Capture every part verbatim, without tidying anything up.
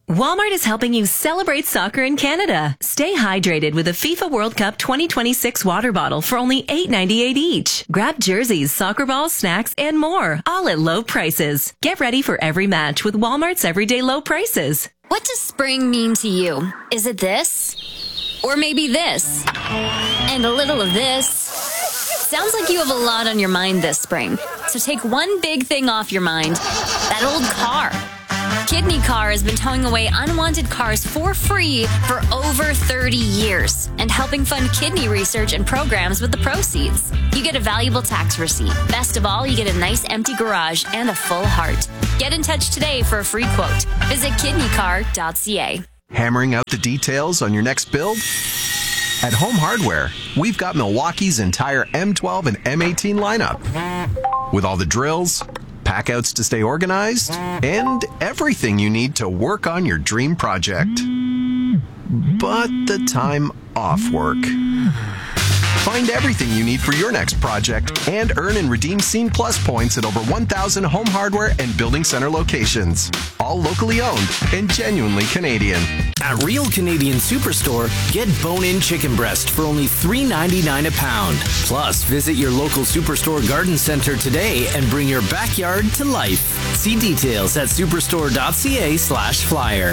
Walmart is helping you celebrate soccer in Canada. Stay hydrated with a FIFA World Cup twenty twenty-six water bottle for only eight ninety-eight each. Grab jerseys, soccer balls, snacks, and more, all at low prices. Get ready for every match with Walmart's everyday low prices. What does spring mean to you? Is it this? Or maybe this? And a little of this? Sounds like you have a lot on your mind this spring. So take one big thing off your mind. That old car. Kidney Car has been towing away unwanted cars for free for over thirty years and helping fund kidney research and programs with the proceeds. You get a valuable tax receipt. Best of all, you get a nice empty garage and a full heart. Get in touch today for a free quote. Visit kidney car dot c a. Hammering out the details on your next build? At Home Hardware, we've got Milwaukee's entire M twelve and M eighteen lineup. With all the drills, packouts to stay organized, and everything you need to work on your dream project. But the time off work. Find everything you need for your next project and earn and redeem Scene Plus points at over one thousand Home Hardware and Building Center locations. All locally owned and genuinely Canadian. At Real Canadian Superstore, get bone-in chicken breast for only three ninety-nine a pound. Plus, visit your local Superstore garden center today and bring your backyard to life. See details at superstore dot c a slash flyer.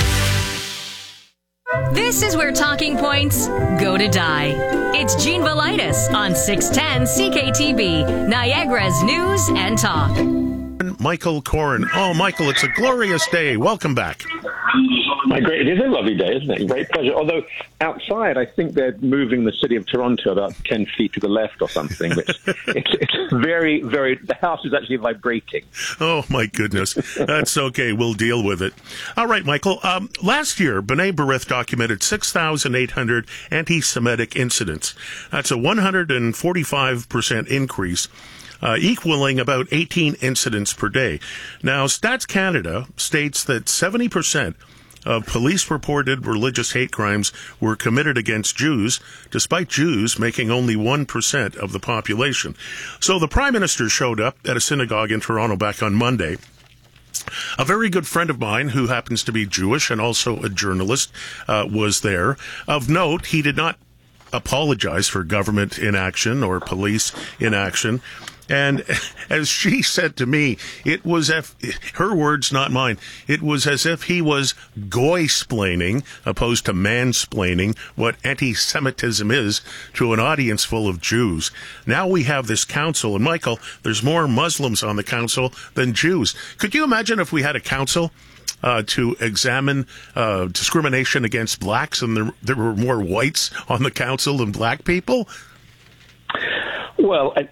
This is where talking points go to die. It's Gene Velitis on six ten C K T B, Niagara's News and Talk. Michael Corrin. Oh, Michael, it's a glorious day. Welcome back. My great, it is a lovely day, isn't it? Great pleasure. Although outside, I think they're moving the city of Toronto about ten feet to the left or something. Which it's, it's very, very. The house is actually vibrating. Oh my goodness, that's okay. We'll deal with it. All right, Michael. Um, last year, B'nai B'rith documented six thousand eight hundred anti-Semitic incidents. That's a one hundred forty-five percent increase. Uh, equaling about eighteen incidents per day. Now, Stats Canada states that seventy percent of police-reported religious hate crimes were committed against Jews, despite Jews making only one percent of the population. So the Prime Minister showed up at a synagogue in Toronto back on Monday. A very good friend of mine, who happens to be Jewish and also a journalist, uh, was there. Of note, he did not apologize for government inaction or police inaction. And as she said to me, it was, if, her words, not mine, it was as if he was goy-splaining, opposed to mansplaining, what anti-Semitism is to an audience full of Jews. Now we have this council, and Michael, there's more Muslims on the council than Jews. Could you imagine if we had a council uh, to examine uh, discrimination against blacks, and there, there were more whites on the council than black people? Well, I...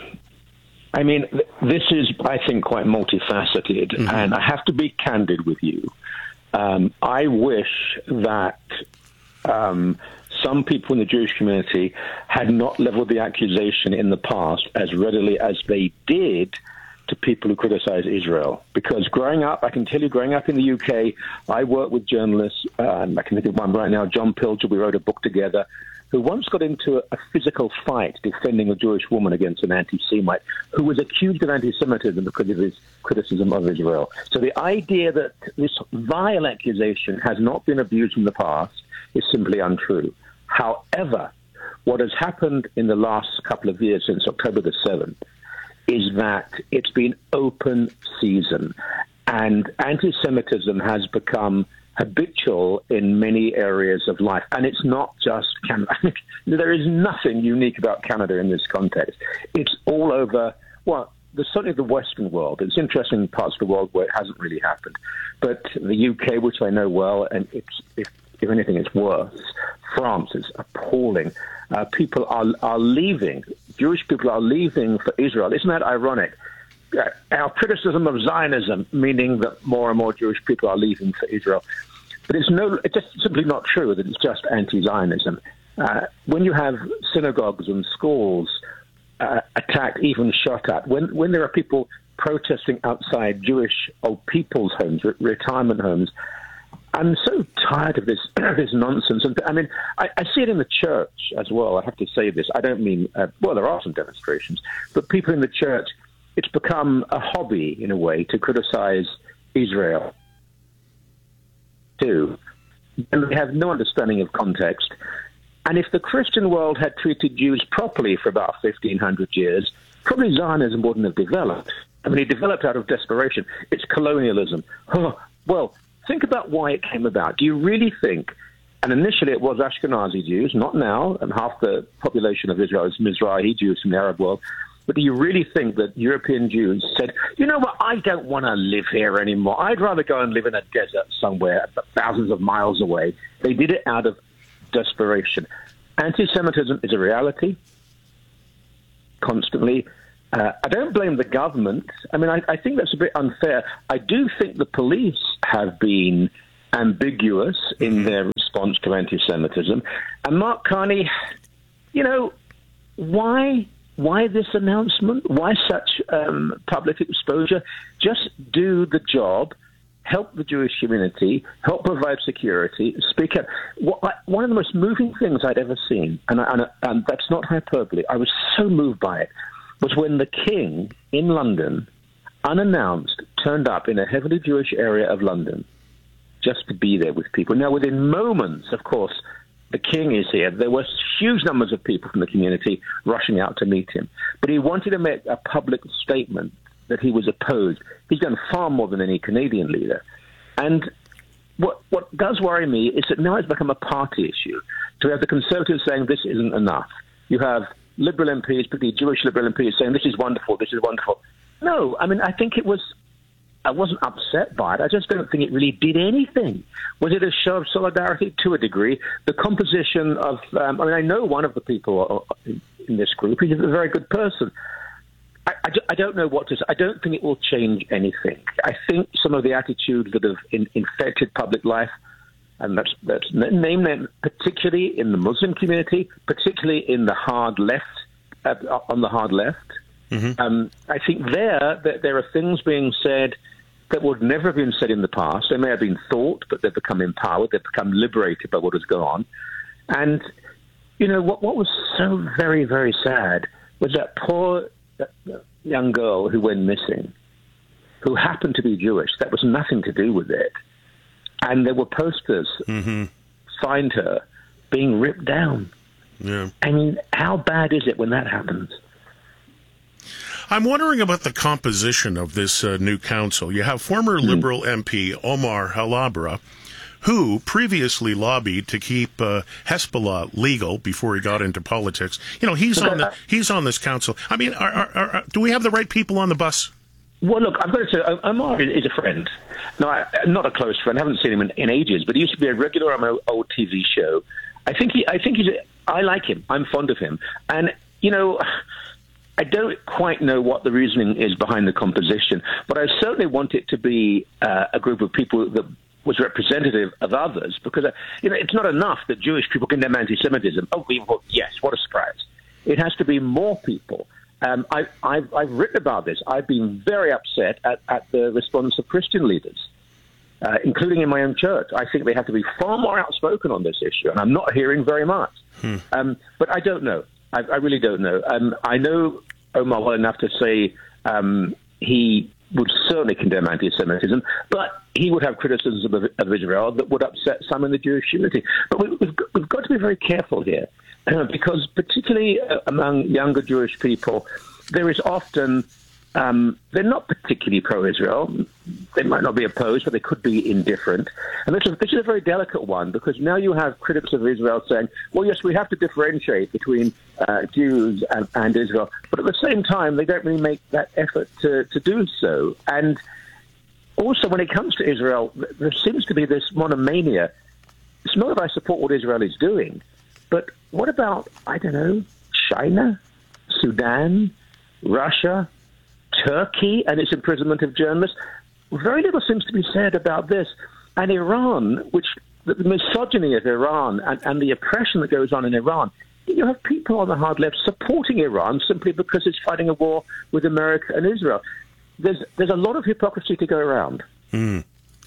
I mean, this is, I think, quite multifaceted, mm-hmm. and I have to be candid with you. Um, I wish that um, some people in the Jewish community had not leveled the accusation in the past as readily as they did to people who criticize Israel. Because growing up, I can tell you, growing up in the U K, I worked with journalists, uh, and I can think of one right now, John Pilger, we wrote a book together, who once got into a physical fight defending a Jewish woman against an anti-Semite who was accused of anti-Semitism because of his criticism of Israel. So the idea that this vile accusation has not been abused in the past is simply untrue. However, what has happened in the last couple of years since October the seventh is that it's been open season, and anti-Semitism has become habitual in many areas of life. And it's not just Canada. There is nothing unique about Canada in this context. It's all over, well, there's certainly the Western world. It's interesting in parts of the world where it hasn't really happened. But the U K, which I know well, and it's, if, if anything, it's worse. France is appalling. Uh, people are, are leaving. Jewish people are leaving for Israel. Isn't that ironic? Uh, our criticism of Zionism, meaning that more and more Jewish people are leaving for Israel. But it's no, it's just simply not true that it's just anti-Zionism. Uh, when you have synagogues and schools uh, attacked, even shot at, when when there are people protesting outside Jewish old people's homes, re- retirement homes, I'm so tired of this this nonsense. And I mean, I, I see it in the church as well. I have to say this. I don't mean, uh, well, there are some demonstrations, but people in the church, it's become a hobby, in a way, to criticize Israel. too, and they have no understanding of context. And if the Christian world had treated Jews properly for about fifteen hundred years, probably Zionism wouldn't have developed. I mean, it developed out of desperation. It's colonialism. Oh, well, think about why it came about. Do you really think, and initially it was Ashkenazi Jews, not now, and half the population of Israel is Mizrahi Jews from the Arab world, but do you really think that European Jews said, you know what, I don't want to live here anymore. I'd rather go and live in a desert somewhere thousands of miles away. They did it out of desperation. Anti-Semitism is a reality, constantly. Uh, I don't blame the government. I mean, I, I think that's a bit unfair. I do think the police have been ambiguous in their response to anti-Semitism. And Mark Carney, you know, why why this announcement? Why such um, public exposure? Just do the job, help the Jewish community, help provide security, speak up. One of the most moving things I'd ever seen, and, I, and, and that's not hyperbole, I was so moved by it, was when the king in London, unannounced, turned up in a heavily Jewish area of London just to be there with people. Now, within moments, of course, the king is here. There were huge numbers of people from the community rushing out to meet him. But he wanted to make a public statement that he was opposed. He's done far more than any Canadian leader. And what what does worry me is that now it's become a party issue. So we have the Conservatives saying this isn't enough. You have Liberal M Ps, particularly Jewish Liberal M Ps, saying this is wonderful, this is wonderful. No, I mean, I think it was, I wasn't upset by it. I just don't think it really did anything. Was it a show of solidarity? To a degree. The composition of, um, I mean, I know one of the people in this group. He's a very good person. I, I, I don't know what to say. I don't think it will change anything. I think some of the attitudes that have in, infected public life, and that's, that's name them, particularly in the Muslim community, particularly in the hard left, uh, on the hard left. Mm-hmm. Um, I think there that there are things being said that would never have been said in the past. They may have been thought, but they've become empowered. They've become liberated by what has gone on. And, you know, what, what was so very, very sad was that poor that young girl who went missing, who happened to be Jewish. That was nothing to do with it. And there were posters, mm-hmm. find her, being ripped down. Yeah. I mean, how bad is it when that happens? I'm wondering about the composition of this uh, new council. You have former mm-hmm. Liberal M P Omar Halabra, who previously lobbied to keep uh, Hezbollah legal before he got into politics. You know, he's on the he's on this council. I mean, are, are, are, do we have the right people on the bus? Well, look, I've got to say, Omar is a friend. No, I, not a close friend. I haven't seen him in, in ages, but he used to be a regular on my old T V show. I think he, I think he's. A, I like him. I'm fond of him, and you know. I don't quite know what the reasoning is behind the composition, but I certainly want it to be uh, a group of people that was representative of others, because uh, you know it's not enough that Jewish people condemn anti-Semitism. Oh, well, yes, what a surprise! It has to be more people. Um, I, I've, I've written about this. I've been very upset at, at the response of Christian leaders, uh, including in my own church. I think they have to be far more outspoken on this issue, and I'm not hearing very much. Hmm. Um, but I don't know. I, I really don't know. Um, I know Omar well enough to say um, he would certainly condemn anti-Semitism, but he would have criticism of, of Israel that would upset some in the Jewish community. But we, we've, got, we've got to be very careful here, uh, because particularly uh, among younger Jewish people, there is often, um, they're not particularly pro-Israel. They might not be opposed, but they could be indifferent. And this is, this is a very delicate one, because now you have critics of Israel saying, well, yes, we have to differentiate between uh, Jews and, and Israel. But at the same time, they don't really make that effort to, to do so. And also, when it comes to Israel, there seems to be this monomania. It's not that I support what Israel is doing, but what about, I don't know, China, Sudan, Russia, Turkey and its imprisonment of journalists? Very little seems to be said about this. And Iran, which the misogyny of Iran and, and the oppression that goes on in Iran, you have people on the hard left supporting Iran simply because it's fighting a war with America and Israel. There's there's a lot of hypocrisy to go around. Mm.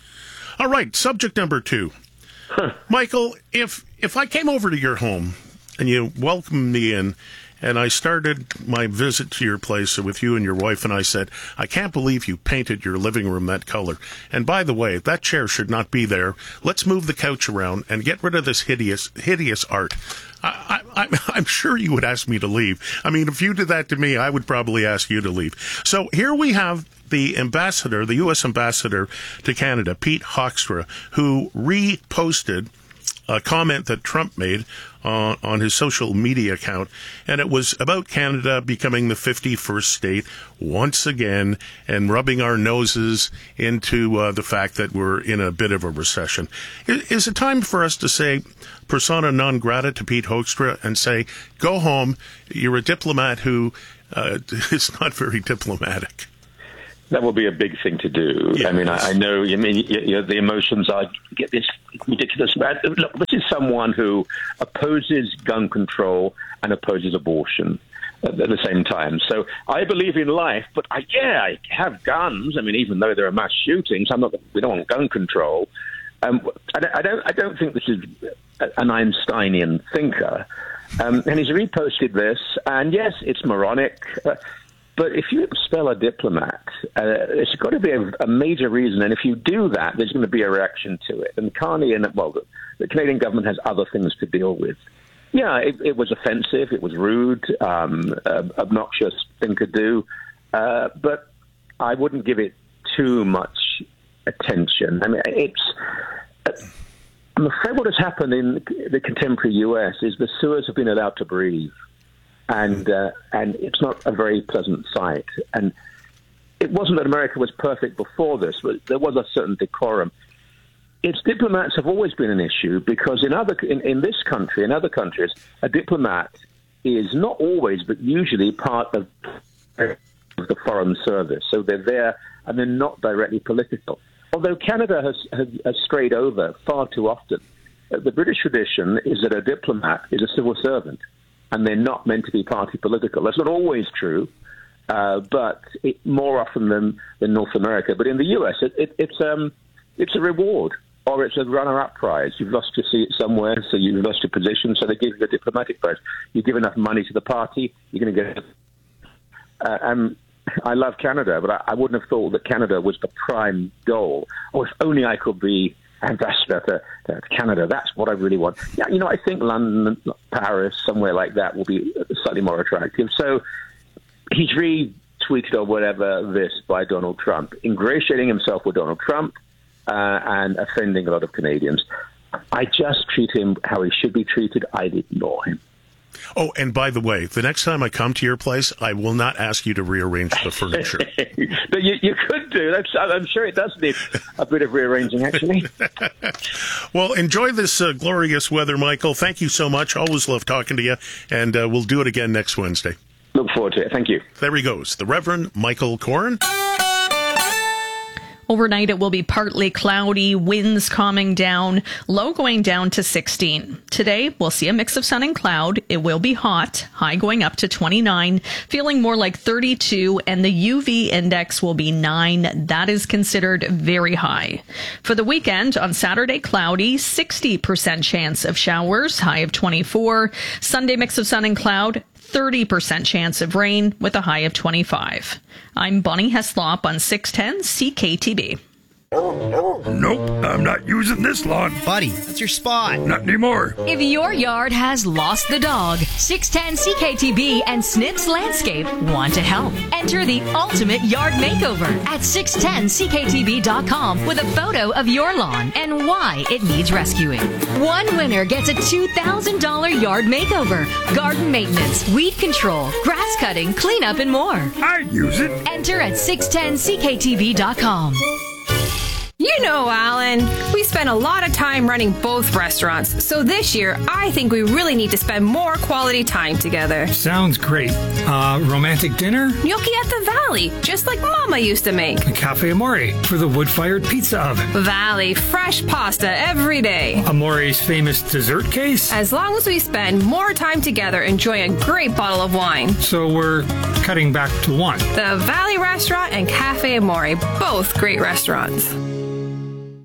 All right, subject number two. Huh. Michael, if if I came over to your home and you welcomed me in, And I started my visit to your place with you and your wife, and I said, I can't believe you painted your living room that color. And by the way, that chair should not be there. Let's move the couch around and get rid of this hideous, hideous art. I, I, I'm, I'm sure you would ask me to leave. I mean, if you did that to me, I would probably ask you to leave. So here we have the ambassador, the U S ambassador to Canada, Pete Hoekstra, who reposted a comment that Trump made on, on his social media account, and it was about Canada becoming the fifty-first state once again and rubbing our noses into uh, the fact that we're in a bit of a recession. Is, is it time for us to say persona non grata to Pete Hoekstra and say, go home, you're a diplomat who uh, is not very diplomatic? That will be a big thing to do. Yes. I mean, I, I know. I mean, you, you know, the emotions are get this ridiculous. Look, this is someone who opposes gun control and opposes abortion at the same time. So I believe in life, but I, yeah, I have guns. I mean, even though there are mass shootings, I'm not. We don't want gun control. Um, I, I don't. I don't think this is an Einsteinian thinker. Um, and he's reposted this, and yes, it's moronic. Uh, But if you expel a diplomat, uh, it's got to be a, a major reason. And if you do that, there's going to be a reaction to it. And Carney and, well, the, the Canadian government has other things to deal with. Yeah, it, it was offensive. It was rude, um, uh, obnoxious thing to do. Uh, but I wouldn't give it too much attention. I mean, it's... Uh, I'm afraid what has happened in the contemporary U S is the sewers have been allowed to breathe. And uh, and it's not a very pleasant sight. And it wasn't that America was perfect before this, but there was a certain decorum. Its diplomats have always been an issue because in other in, in this country, in other countries, a diplomat is not always, but usually part of the foreign service. So they're there and they're not directly political. Although Canada has, has, has strayed over far too often. The British tradition is that a diplomat is a civil servant, and they're not meant to be party political. That's not always true, uh, but it, more often than, than North America. But in the U S, it, it, it's um, it's a reward, or it's a runner-up prize. You've lost your seat somewhere, so you've lost your position, so they give you a diplomatic prize. You give enough money to the party, you're going to get it. Uh, and I love Canada, but I, I wouldn't have thought that Canada was the prime goal. Oh, if only I could be ambassador to, to Canada. That's what I really want. Yeah, you know, I think London, Paris, somewhere like that will be slightly more attractive. So he's retweeted or whatever this by Donald Trump, ingratiating himself with Donald Trump uh, and offending a lot of Canadians. I just treat him how he should be treated. I'd ignore him. Oh, and by the way, the next time I come to your place, I will not ask you to rearrange the furniture. But you, you could do. That's, I'm sure it does need a bit of rearranging, actually. Well, enjoy this uh, glorious weather, Michael. Thank you so much. Always love talking to you, and uh, we'll do it again next Wednesday. Look forward to it. Thank you. There he goes, the Reverend Michael Coren. Overnight, it will be partly cloudy, winds calming down, low going down to sixteen. Today, we'll see a mix of sun and cloud. It will be hot, high going up to twenty-nine, feeling more like thirty-two, and the U V index will be nine. That is considered very high. For the weekend, on Saturday, cloudy, sixty percent chance of showers, high of twenty-four. Sunday, mix of sun and cloud, thirty percent chance of rain with a high of twenty-five. I'm Bonnie Heslop on six ten C K T B. Nope, I'm not using this lawn. Buddy, that's your spot. Not anymore. If your yard has lost the dog, six ten C K T B and Snips Landscape want to help. Enter the ultimate yard makeover at six ten C K T B dot com with a photo of your lawn and why it needs rescuing. One winner gets a two thousand dollars yard makeover, garden maintenance, weed control, grass cutting, cleanup, and more. I'd use it. Enter at six ten C K T B dot com. You know, Alan, we spend a lot of time running both restaurants, so this year I think we really need to spend more quality time together. Sounds great. Uh, romantic dinner? Gnocchi at the Valley, just like Mama used to make. A Cafe Amore for the wood-fired pizza oven. Valley, fresh pasta every day. Amore's famous dessert case? As long as we spend more time together enjoying a great bottle of wine. So we're cutting back to one. The Valley Restaurant and Cafe Amore, both great restaurants.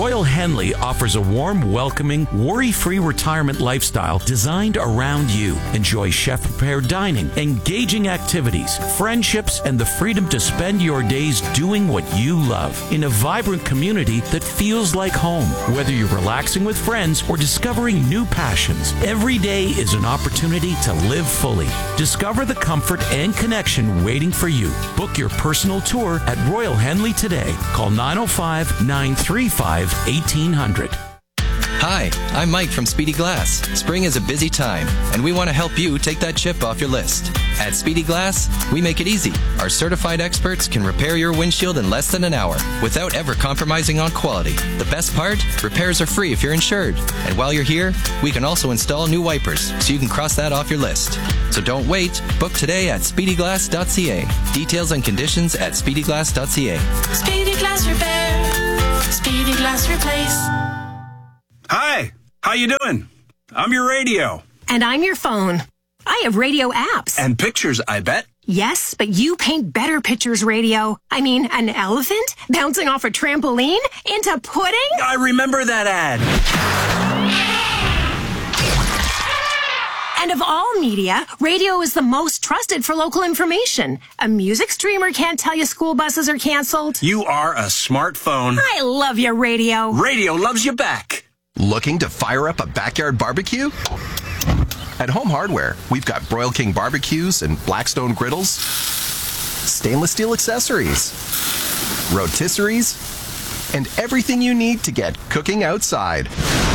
Royal Henley offers a warm, welcoming, worry-free retirement lifestyle designed around you. Enjoy chef-prepared dining, engaging activities, friendships, and the freedom to spend your days doing what you love in a vibrant community that feels like home. Whether you're relaxing with friends or discovering new passions, every day is an opportunity to live fully. Discover the comfort and connection waiting for you. Book your personal tour at Royal Henley today. Call nine oh five, nine three five, eighteen hundred. Hi, I'm Mike from Speedy Glass. Spring is a busy time, and we want to help you take that chip off your list. At Speedy Glass, we make it easy. Our certified experts can repair your windshield in less than an hour without ever compromising on quality. The best part? Repairs are free if you're insured. And while you're here, we can also install new wipers, so you can cross that off your list. So don't wait. Book today at speedy glass dot c a. Details and conditions at speedy glass dot c a. Speedy Glass Repair. Speedy Glass Replace. Hi, how you doing? I'm your radio. And I'm your phone. I have radio apps. And pictures, I bet. Yes, but you paint better pictures, radio. I mean, an elephant bouncing off a trampoline into pudding? I remember that ad. And of all media, radio is the most trusted for local information. A music streamer can't tell you school buses are canceled. You are a smartphone. I love you, radio. Radio loves you back. Looking to fire up a backyard barbecue? At Home Hardware, we've got Broil King barbecues and Blackstone griddles, stainless steel accessories, rotisseries, and everything you need to get cooking outside.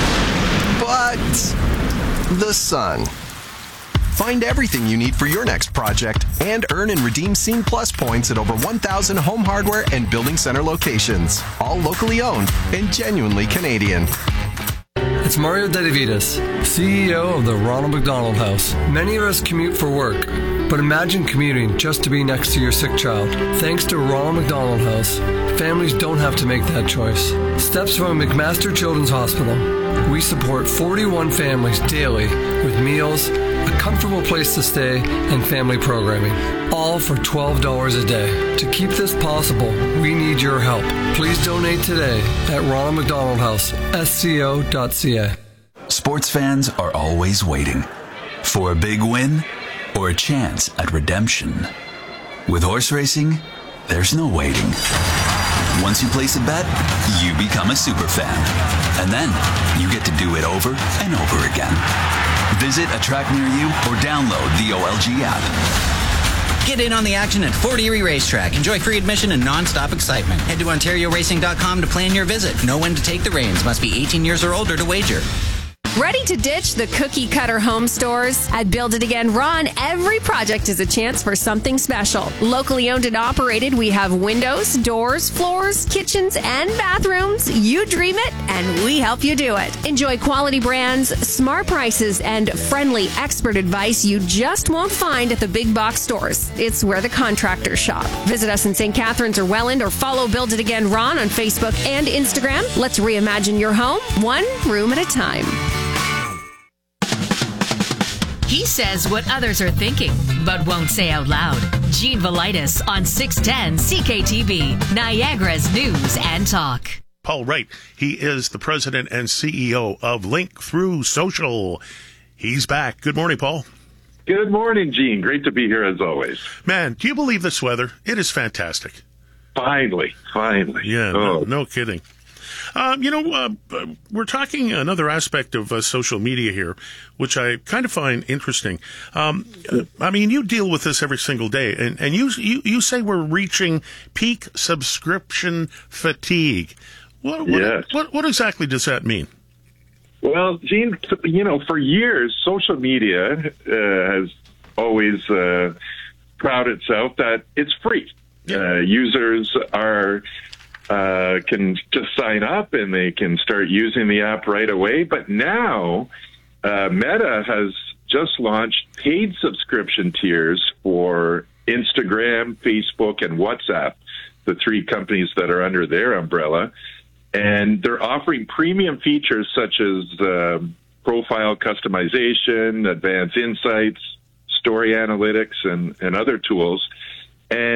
But the sun. Find everything you need for your next project and earn and redeem Scene Plus points at over one thousand Home Hardware and Building Center locations, all locally owned and genuinely Canadian. It's Mario Dedivitas, C E O of the Ronald McDonald House. Many of us commute for work, but imagine commuting just to be next to your sick child. Thanks to Ronald McDonald House, families don't have to make that choice. Steps from McMaster Children's Hospital. We support forty-one families daily with meals, a comfortable place to stay, and family programming, all for twelve dollars a day. To keep this possible, we need your help. Please donate today at Ronald McDonald House, S C O dot C A. Sports fans are always waiting for a big win or a chance at redemption. With horse racing, there's no waiting. Once you place a bet, you become a super fan. And then you get to do it over and over again. Visit a track near you or download the O L G app. Get in on the action at Fort Erie Racetrack. Enjoy free admission and non-stop excitement. Head to ontario racing dot com to plan your visit. Know when to take the reins. Must be eighteen years or older to wager. Ready to ditch the cookie-cutter home stores? At Build It Again Ron, every project is a chance for something special. Locally owned and operated, we have windows, doors, floors, kitchens, and bathrooms. You dream it, and we help you do it. Enjoy quality brands, smart prices, and friendly expert advice you just won't find at the big box stores. It's where the contractors shop. Visit us in Saint Catharines or Welland, or follow Build It Again Ron on Facebook and Instagram. Let's reimagine your home, one room at a time. He says what others are thinking, but won't say out loud. Gene Velitis on six ten C K T V, Niagara's News and Talk. Paul Wright, he is the president and C E O of Link Through Social. He's back. Good morning, Paul. Good morning, Gene. Great to be here as always. Man, do you believe this weather? It is fantastic. Finally, finally. Yeah, oh. no, no kidding. Um, you know, uh, we're talking another aspect of uh, social media here, which I kind of find interesting. Um, I mean, you deal with this every single day, and, and you, you you say we're reaching peak subscription fatigue. What, what, yes. what, what exactly does that mean? Well, Gene, you know, for years, social media uh, has always uh, prouded itself that it's free. Yeah. Uh, users are... Uh, can just sign up and they can start using the app right away. But now, uh, Meta has just launched paid subscription tiers for Instagram, Facebook, and WhatsApp, the three companies that are under their umbrella. And they're offering premium features such as uh, profile customization, advanced insights, story analytics, and, and other tools. And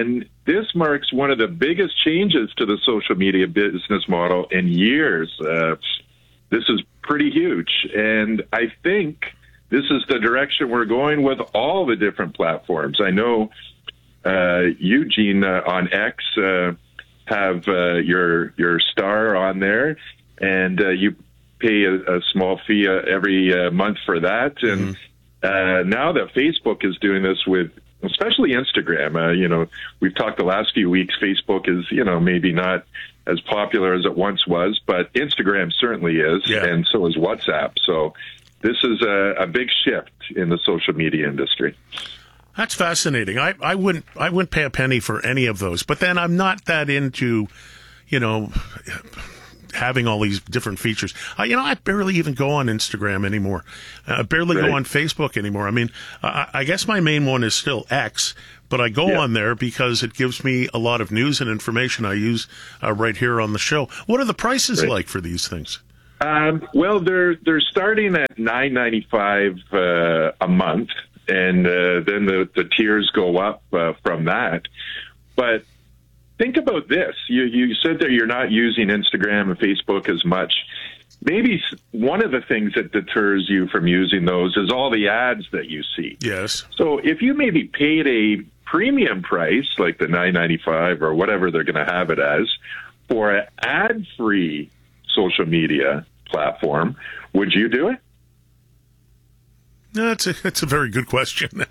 this marks one of the biggest changes to the social media business model in years. Uh, this is pretty huge, and I think this is the direction we're going with all the different platforms. I know uh, you, Gene, uh, on X, uh, have uh, your your star on there, and uh, you pay a, a small fee uh, every uh, month for that. And mm-hmm. uh, now that Facebook is doing this with, especially Instagram, uh, you know, we've talked the last few weeks, Facebook is, you know, maybe not as popular as it once was, but Instagram certainly is, yeah. and so is WhatsApp. So this is a, a big shift in the social media industry. That's fascinating. I, I wouldn't I wouldn't pay a penny for any of those. But then I'm not that into, you know, having all these different features. Uh, you know, I barely even go on Instagram anymore. I uh, barely right. go on Facebook anymore. I mean, uh, I guess my main one is still X, but I go yeah. on there because it gives me a lot of news and information I use uh, right here on the show. What are the prices right. like for these things? Um, well, they're they're starting at nine ninety-five uh, a month. And uh, then the, the tiers go up uh, from that. But think about this. You, you said that you're not using Instagram and Facebook as much. Maybe one of the things that deters you from using those is all the ads that you see. Yes. So if you maybe paid a premium price, like the nine ninety-five or whatever they're going to have it as, for an ad-free social media platform, would you do it? No, that's a, that's a very good question.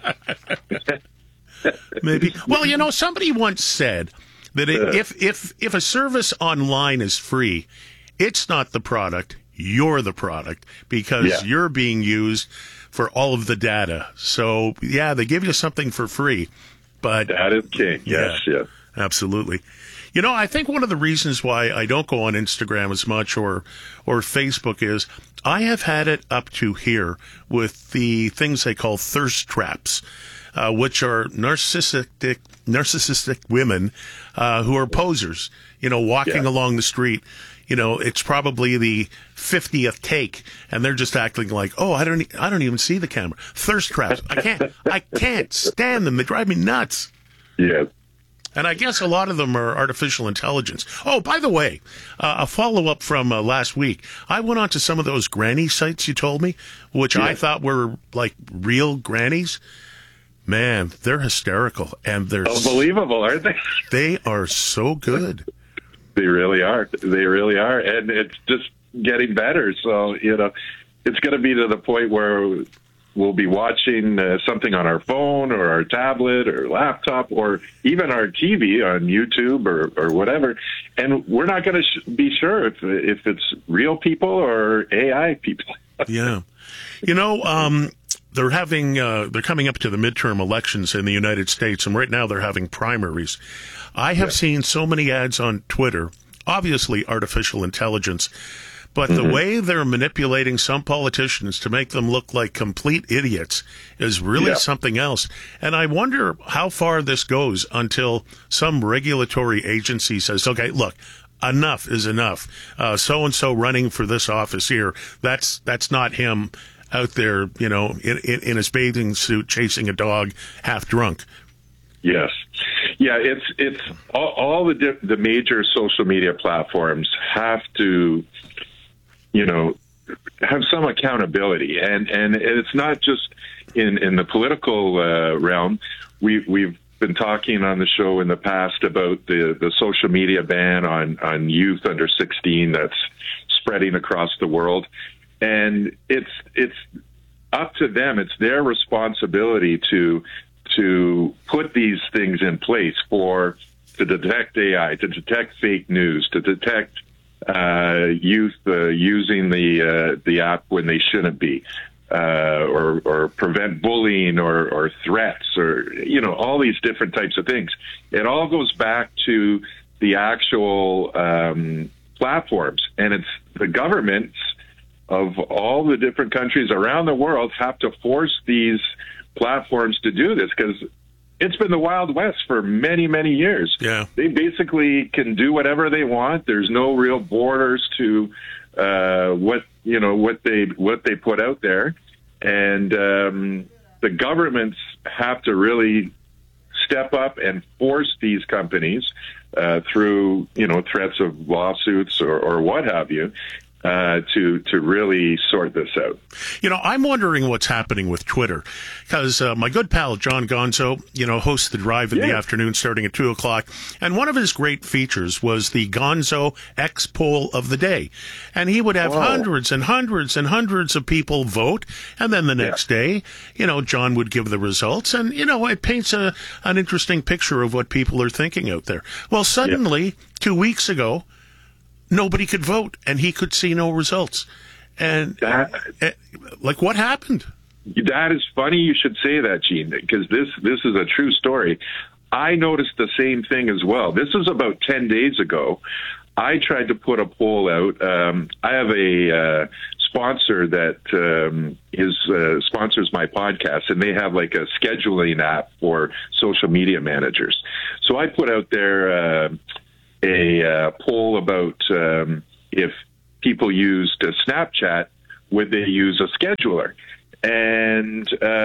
Maybe. Well, you know, somebody once said that it, if, if, if a service online is free, it's not the product, you're the product, because yeah. you're being used for all of the data. So, yeah, they give you something for free, but... That is king, yes, yeah, yes. Absolutely. You know, I think one of the reasons why I don't go on Instagram as much or or Facebook is I have had it up to here with the things they call thirst traps, uh, which are narcissistic narcissistic women uh, who are posers, you know, walking yeah. along the street. You know, it's probably the fiftieth take, and they're just acting like, oh, I don't, I don't even see the camera. Thirst traps. I can't, I can't stand them. They drive me nuts. Yeah. And I guess a lot of them are artificial intelligence. Oh, by the way, uh, a follow-up from uh, last week. I went on to some of those granny sites you told me, which yeah. I thought were like real grannies. Man, they're hysterical. And they're unbelievable, aren't they? They are so good. They really are. They really are. And it's just getting better. So, you know, it's going to be to the point where we'll be watching uh, something on our phone or our tablet or laptop or even our T V on YouTube or, or whatever. And we're not going to sh- be sure if, if it's real people or A I people. Yeah. You know, um, they're having, uh, they're coming up to the midterm elections in the United States, and right now they're having primaries. I have yeah. seen so many ads on Twitter, obviously artificial intelligence, but mm-hmm. the way they're manipulating some politicians to make them look like complete idiots is really yeah. something else. And I wonder how far this goes until some regulatory agency says, okay, look, enough is enough. Uh, so-and-so running for this office here, that's that's not him out there, you know, in, in, in his bathing suit chasing a dog half drunk. Yes. Yeah, it's it's all, all the di- the major social media platforms have to, you know, have some accountability, and and it's not just in in the political uh, realm. We we've been talking on the show in the past about the the social media ban on on youth under sixteen that's spreading across the world, and it's it's up to them. It's their responsibility to to put these things in place for to detect A I, to detect fake news, to detect uh, youth uh, using the uh, the app when they shouldn't be, uh, or or prevent bullying or, or threats, or you know, all these different types of things. It all goes back to the actual um, platforms, and it's the governments of all the different countries around the world have to force these platforms to do this, because it's been the Wild West for many, many years. Yeah. They basically can do whatever they want. There's no real borders to uh, what you know what they what they put out there, and um, the governments have to really step up and force these companies uh, through, you know, threats of lawsuits or, or what have you, Uh, to to really sort this out. You know, I'm wondering what's happening with Twitter, because uh, my good pal John Gonzo, you know, hosts The Drive in yeah. the afternoon starting at two o'clock, and one of his great features was the Gonzo X poll of the day, and he would have Whoa. hundreds and hundreds and hundreds of people vote, and then the next yeah. day, you know, John would give the results, and, you know, it paints a an interesting picture of what people are thinking out there. Well, suddenly, yeah. two weeks ago, nobody could vote, and he could see no results. And, that, uh, like, what happened? That is funny you should say that, Gene, because this, this is a true story. I noticed the same thing as well. This was about ten days ago. I tried to put a poll out. Um, I have a uh, sponsor that um, is uh, sponsors my podcast, and they have, like, a scheduling app for social media managers. So I put out there Uh, a uh, poll about um, if people used uh, Snapchat, would they use a scheduler? And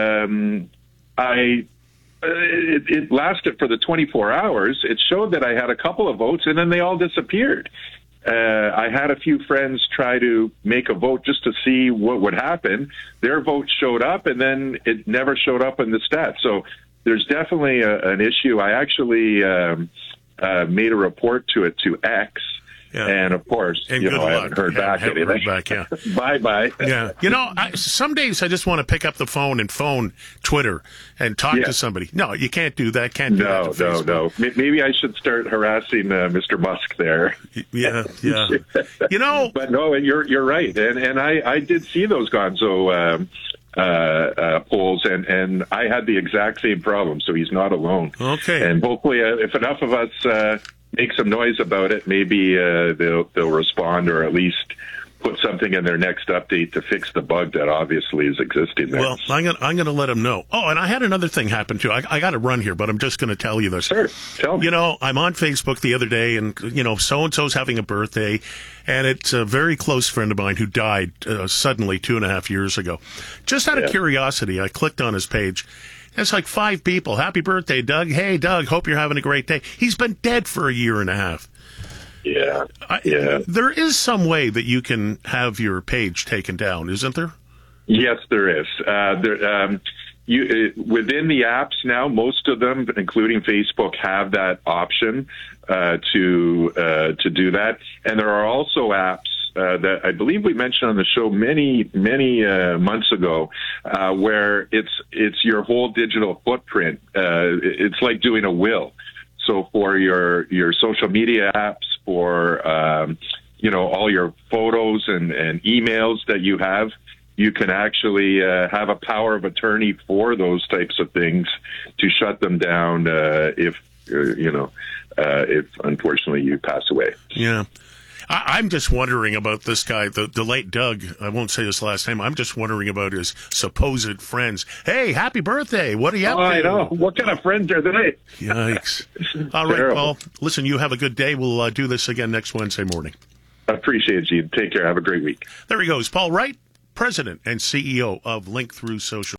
um, I, uh, it, it lasted for the twenty-four hours. It showed that I had a couple of votes, and then they all disappeared. Uh, I had a few friends try to make a vote just to see what would happen. Their vote showed up, and then it never showed up in the stats. So there's definitely a, an issue. I actually Um, Uh, made a report to it to X, yeah. and of course, and you good know, luck. I haven't heard yeah, back haven't anything. Heard back, yeah. bye bye. Yeah, you know, I, some days I just want to pick up the phone and phone Twitter and talk yeah. to somebody. No, you can't do that. Can't do no, that. To no, Facebook. no. Maybe I should start harassing uh, Mister Musk there. Yeah, yeah. You know, but no, and you're you're right, and and I I did see those Gonzo Um, Uh, uh, polls, and, and I had the exact same problem, so he's not alone. Okay. And hopefully, uh, if enough of us uh, make some noise about it, maybe uh, they'll they'll respond, or at least put something in their next update to fix the bug that obviously is existing there. Well, I'm gonna I'm gonna let them know. Oh, and I had another thing happen too. I, I got to run here, but I'm just going to tell you this. Sure, tell me. You know, I'm on Facebook the other day, and you know, so and so's having a birthday, and it's a very close friend of mine who died uh, suddenly two and a half years ago. Just out of yeah. curiosity, I clicked on his page. It's like five people. Happy birthday, Doug. Hey, Doug. Hope you're having a great day. He's been dead for a year and a half. Yeah, I, yeah. There is some way that you can have your page taken down, isn't there? Yes, there is. Uh, there, um, you uh, within the apps now, most of them, including Facebook, have that option uh, to uh, to do that. And there are also apps uh, that I believe we mentioned on the show many many uh, months ago, uh, where it's it's your whole digital footprint. Uh, it's like doing a will. So for your your social media apps, for um, you know, all your photos and, and emails that you have, you can actually uh, have a power of attorney for those types of things to shut them down uh, if uh, you know uh, if unfortunately you pass away. Yeah. I, I'm just wondering about this guy, the, the late Doug. I won't say his last name. I'm just wondering about his supposed friends. Hey, happy birthday. What are you up oh, to? I know. What kind of friends are they? Yikes. All right, Terrible. Paul. Listen, you have a good day. We'll uh, do this again next Wednesday morning. I appreciate it, Gene. Take care. Have a great week. There he goes. Paul Wright, President and C E O of Link Through Social.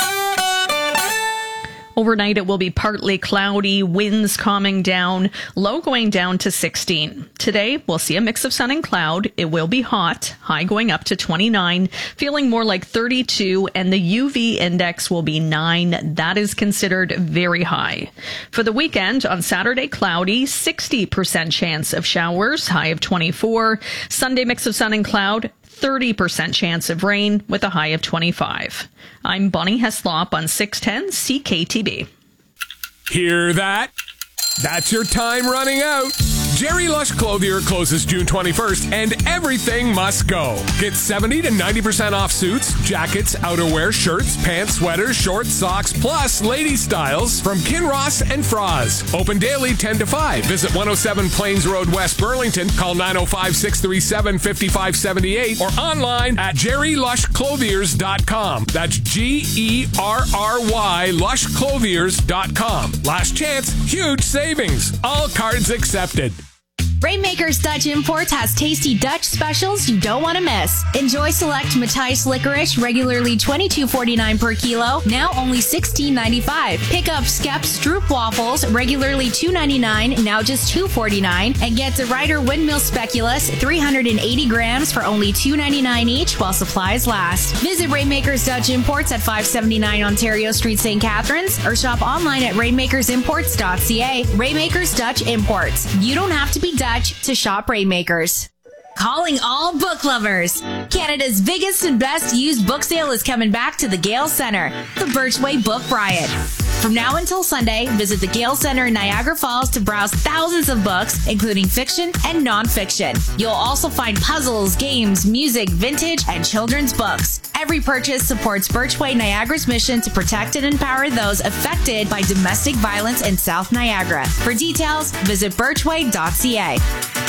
Overnight, it will be partly cloudy, winds calming down, low going down to sixteen. Today, we'll see a mix of sun and cloud. It will be hot, high going up to twenty-nine, feeling more like thirty-two, and the U V index will be nine. That is considered very high. For the weekend, on Saturday, cloudy, sixty percent chance of showers, high of twenty-four. Sunday, mix of sun and cloud, thirty percent chance of rain with a high of twenty-five. I'm Bonnie Heslop on six ten C K T B. Hear that? That's your time running out. Jerry Lush Clothier closes June twenty-first, and everything must go. Get seventy to ninety percent off suits, jackets, outerwear, shirts, pants, sweaters, shorts, socks, plus lady styles from Kinross and Froz. Open daily ten to five. Visit one oh seven Plains Road, West Burlington. Call nine oh five, six three seven, five five seven eight or online at jerry lush clothiers dot com. That's G E R R Y lush clothiers dot com. Last chance, huge savings. All cards accepted. Rainmakers Dutch Imports has tasty Dutch specials you don't want to miss. Enjoy select Matthijs licorice, regularly twenty-two forty-nine per kilo, now only sixteen ninety-five. Pick up Skep Stroop waffles, regularly two ninety-nine, now just two forty-nine, and get De Ruyter Windmill Speculoos, three hundred eighty grams for only two ninety-nine each while supplies last. Visit Rainmakers Dutch Imports at five seventy-nine Ontario Street, Saint Catharines, or shop online at rainmakers imports dot c a. Rainmakers Dutch Imports. You don't have to be Dutch to shop Rainmakers. Calling all book lovers. Canada's biggest and best used book sale is coming back to the Gale Centre, the Birchway Book Riot. From now until Sunday, visit the Gale Centre in Niagara Falls to browse thousands of books, including fiction and non-fiction. You'll also find puzzles, games, music, vintage, and children's books. Every purchase supports Birchway Niagara's mission to protect and empower those affected by domestic violence in South Niagara. For details, visit birchway dot c a.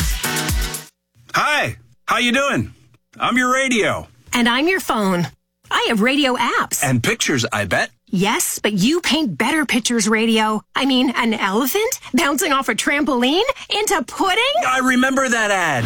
Hi, how you doing? I'm your radio. And I'm your phone. I have radio apps. And pictures, I bet. Yes, but you paint better pictures, radio. I mean, an elephant bouncing off a trampoline into pudding? I remember that ad.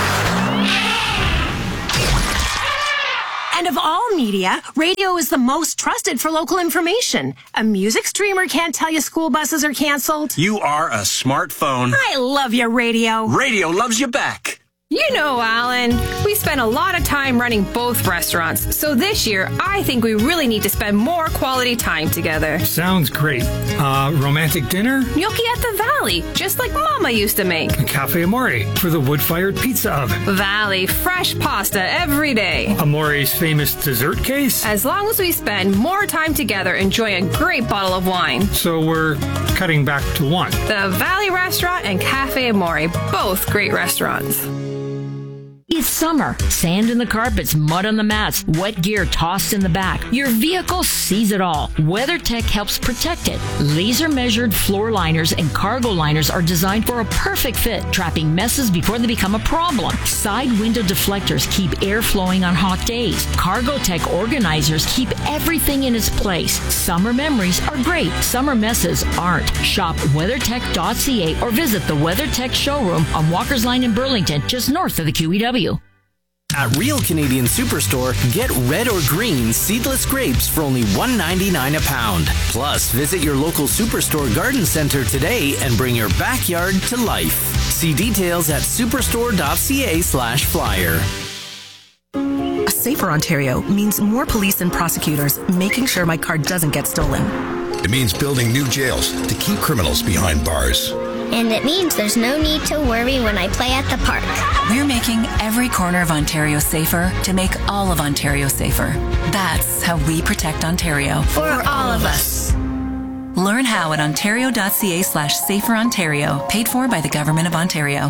And of all media, radio is the most trusted for local information. A music streamer can't tell you school buses are canceled. You are a smartphone. I love your radio. Radio loves you back. You know, Alan, we spend a lot of time running both restaurants, so this year I think we really need to spend more quality time together. Sounds great. Uh, romantic dinner? Gnocchi at the Valley, just like Mama used to make. Cafe Amore for the wood-fired pizza oven. Valley, fresh pasta every day. Amore's famous dessert case? As long as we spend more time together enjoying a great bottle of wine. So we're cutting back to one. The Valley Restaurant and Cafe Amore, both great restaurants. It's summer. Sand in the carpets, mud on the mats, wet gear tossed in the back. Your vehicle sees it all. WeatherTech helps protect it. Laser-measured floor liners and cargo liners are designed for a perfect fit, trapping messes before they become a problem. Side window deflectors keep air flowing on hot days. CargoTech organizers keep everything in its place. Summer memories are great. Summer messes aren't. Shop weather tech dot c a or visit the WeatherTech showroom on Walker's Line in Burlington, just north of the Q E W. At Real Canadian Superstore, get red or green seedless grapes for only one ninety-nine a pound. Plus, visit your local Superstore garden center today and bring your backyard to life. See details at superstore dot c a slash flyer. A safer Ontario means more police and prosecutors making sure my car doesn't get stolen. It means building new jails to keep criminals behind bars. And it means there's no need to worry when I play at the park. We're making every corner of Ontario safer to make all of Ontario safer. That's how we protect Ontario. For all of us. Learn how at ontario dot c a slash safer Ontario. Paid for by the Government of Ontario.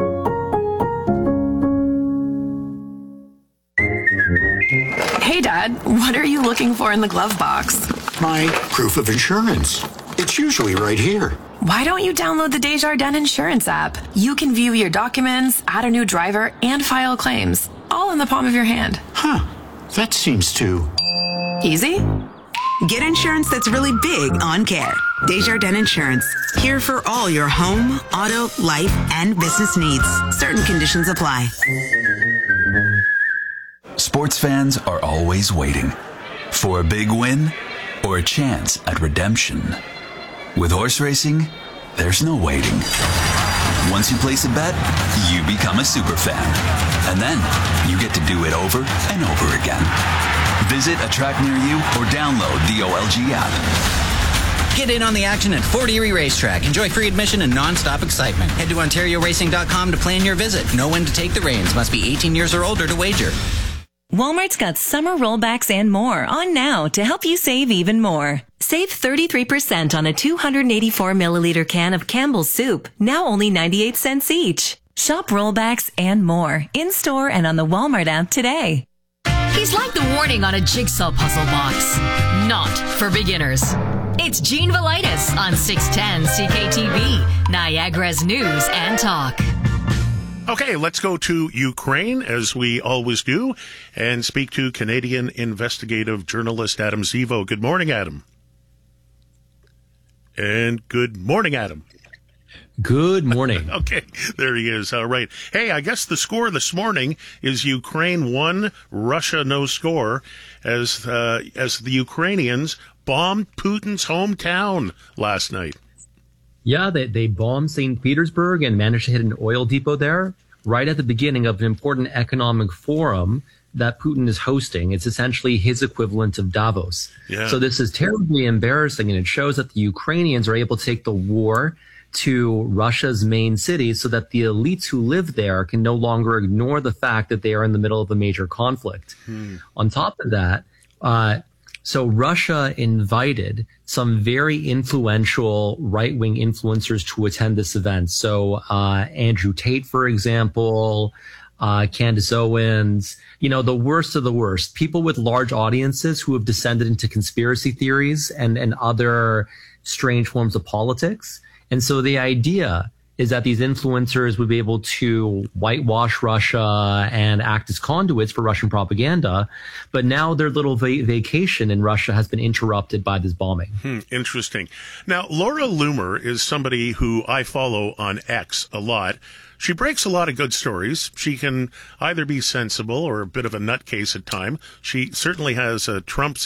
Hey, Dad, what are you looking for in the glove box? My proof of insurance. It's usually right here. Why don't you download the Desjardins Insurance app? You can view your documents, add a new driver, and file claims, all in the palm of your hand. Huh. That seems too... easy? Get insurance that's really big on care. Desjardins Insurance. Here for all your home, auto, life, and business needs. Certain conditions apply. Sports fans are always waiting for a big win or a chance at redemption. With horse racing, there's no waiting. Once you place a bet, you become a super fan. And then you get to do it over and over again. Visit a track near you or download the O L G app. Get in on the action at Fort Erie Racetrack. Enjoy free admission and non-stop excitement. Head to ontario racing dot com to plan your visit. Know when to take the reins. Must be eighteen years or older to wager. Walmart's got summer rollbacks and more on now to help you save even more. Save thirty-three percent on a two hundred eighty-four milliliter can of Campbell's soup, now only ninety-eight cents each. Shop rollbacks and more in-store and on the Walmart app today. He's like the warning on a jigsaw puzzle box. Not for beginners. It's Gene Velitis on six ten C K T V, Niagara's News and Talk. Okay, let's go to Ukraine, as we always do, and speak to Canadian investigative journalist Adam Zivo. Good morning, Adam. And good morning, Adam. Good morning. Okay, there he is. All right. Hey, I guess the score this morning is Ukraine one, Russia no score, as uh, as the Ukrainians bombed Putin's hometown last night. Yeah, they, they bombed Saint Petersburg and managed to hit an oil depot there right at the beginning of an important economic forum that Putin is hosting. It's essentially his equivalent of Davos. Yeah. So this is terribly embarrassing, and it shows that the Ukrainians are able to take the war to Russia's main cities so that the elites who live there can no longer ignore the fact that they are in the middle of a major conflict. Hmm. On top of that, uh, so Russia invited some very influential right-wing influencers to attend this event. So uh, Andrew Tate, for example, uh, Candace Owens, you know, the worst of the worst, people with large audiences who have descended into conspiracy theories and, and other strange forms of politics. And so the idea is that these influencers would be able to whitewash Russia and act as conduits for Russian propaganda. But now their little va- vacation in Russia has been interrupted by this bombing. Hmm, interesting. Now, Laura Loomer is somebody who I follow on X a lot. She breaks a lot of good stories. She can either be sensible or a bit of a nutcase at time. She certainly has a Trump's